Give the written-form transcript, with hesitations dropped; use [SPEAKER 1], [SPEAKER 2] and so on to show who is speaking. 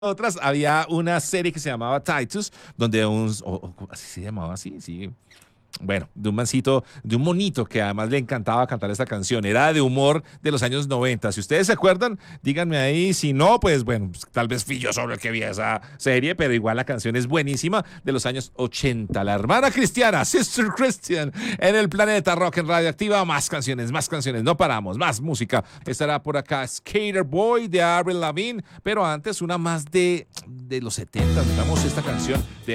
[SPEAKER 1] otras, había una serie que se llamaba Titus, donde así se llamaba, así, sí. Bueno, de un mancito, de un monito que además le encantaba cantar esta canción. Era de humor de los años 90. Si ustedes se acuerdan, díganme ahí. Si no, pues bueno, pues, tal vez fui yo solo el que vi esa serie, pero igual la canción es buenísima de los años 80. La hermana cristiana, Sister Christian, en el planeta Rock en Radioactiva. Más canciones, no paramos, más música. Estará por acá Skater Boy de Avril Lavigne, pero antes una más de los 70. Damos esta canción de